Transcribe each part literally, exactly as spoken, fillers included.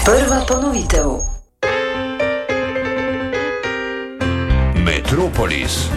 Prva ponovitev. Metropolis.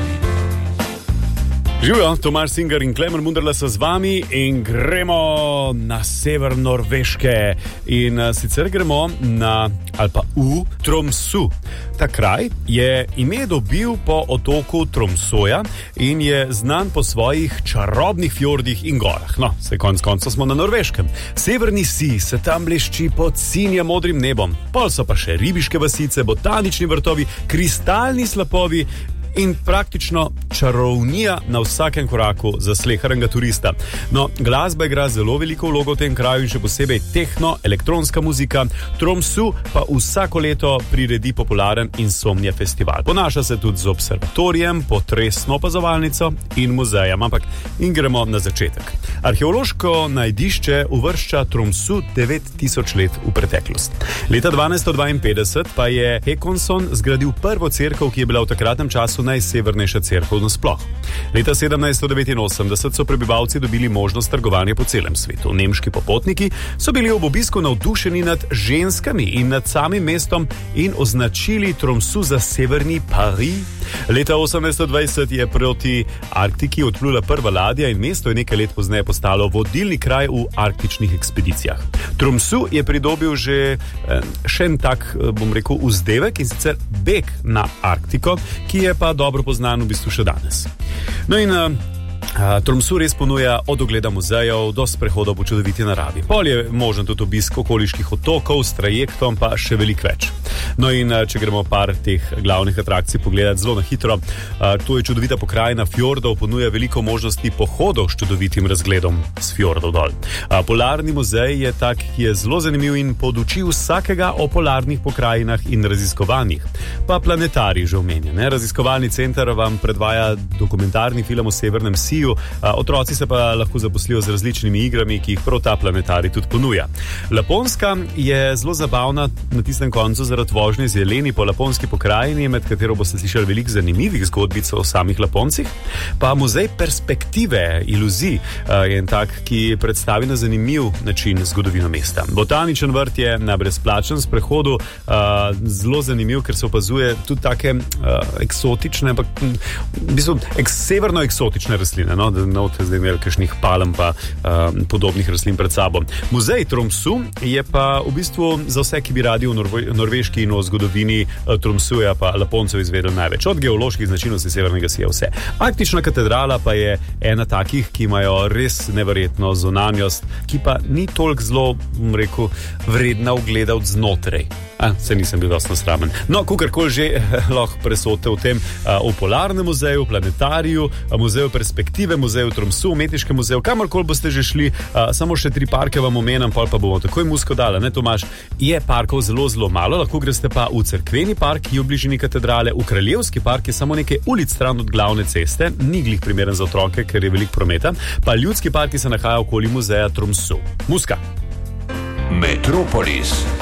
Živijo, Tomaž Singer in Klemen Munderla so z vami in gremo na sever Norveške. In uh, sicer gremo na, ali pa v Tromsø. Ta kraj je ime dobil po otoku Tromsøja in je znan po svojih čarobnih fjordih in gorah. No, se konc konca smo na Norveškem. Severni sij se tam blešči pod sinjem modrim nebom. Pol so pa še ribiške vasice, botanični vrtovi, kristalni slapovi in praktično čarovnija na vsakem koraku za sleheranga turista. No, glasba igra zelo veliko vlogo v tem kraju in še posebej tehno, elektronska muzika. Tromsø pa vsako leto priredi popularen Insomnia festival. Ponaša se tudi z observatorijem, potresno opazovalnico in muzejem, ampak in gremo na začetek. Arheološko najdišče uvršča Tromsø devet tisoč let v preteklost. Leta dvanajststo dvainpetdeset pa je Håkonsson zgradil prvo cerkev, ki je bila v takratnem času najsevernejša cerkev nasploh. Leta sedemnajststo devetinosemdeset so prebivalci dobili možnost trgovanja po celem svetu. Nemški popotniki so bili ob obisku navdušeni nad ženskami in nad samim mestom in označili Tromsø za severni Pariz. Leta osemnajststo dvajset je proti Arktiki odplula prva ladja in mesto je nekaj let pozneje postalo vodilni kraj v arktičnih ekspedicijah. Tromsø je pridobil že še en tak, bom rekel, vzdevek in sicer beg na Arktiko, ki je pa dobro poznan v bistvu še danes. No in Uh, Tromsø res ponuja od ogleda muzejev do sprehodov po čudoviti naravi. Pol je možen tudi obisk okoliških otokov s trajektom, pa še veliko več. No in uh, če gremo par teh glavnih atrakcij pogledati zelo na hitro, uh, to je čudovita pokrajina fjordov, ponuja veliko možnosti pohodov s čudovitim razgledom s fjordov dol. Uh, Polarni muzej je tak, ki je zelo zanimiv in poduči vsakega o polarnih pokrajinah in raziskovanjih. Pa planetarij že omenja, ne? Raziskovalni center vam predvaja dokumentarni film o severnem siju. Otroci se pa lahko zaposlijo z različnimi igrami, ki jih prav ta planetarij tudi ponuja. Laponska je zelo zabavna na tistem koncu zaradi vožnje z jeleni po laponski pokrajini, med katero boste slišali veliko zanimivih zgodbic o samih Laponcih. Pa muzej perspektive, iluzij je en tak, ki predstavi na zanimiv način zgodovino mesta. Botaničen vrt je na brezplačnem sprehodu zelo zanimiv, ker se opazuje tudi take eksotične, ampak v bistvu severno eksotične rastline. No, da ne boste zdaj imeli kakšnih palm pa uh, podobnih rastlin pred sabo. Muzej Tromsø je pa v bistvu za vse, ki bi radi v Norve Norveški in o zgodovini uh, Tromsøja pa Laponcev izvedeli največ. Od geoloških značilnosti severnega sija vse. Arktična katedrala pa je ena takih, ki imajo res neverjetno zunanjost, ki pa ni toliko zelo, bom rekel, vredna ogleda od znotraj. A, se nisem bil dosti nasramen. No, kakorkoli že lahko presote v tem uh, v Polarnem muzeju, planetariju, muzeju perspektive, muzeju Tromsø, umetniškem muzeju, kamorkoli boste že šli, uh, samo še tri parke vam omenjam, pol pa bomo takoj musko dala, ne Tomaž? Je parkov zelo, zelo malo, lahko greste pa v cerkveni park, ki je v bližini katedrale, v kraljevski park je samo nekaj ulic stran od glavne ceste, ni glih primeren za otroke, ker je veliko prometa, pa ljudski park, ki se nahaja okoli muzeja Tromsø. Muska! Metropolis.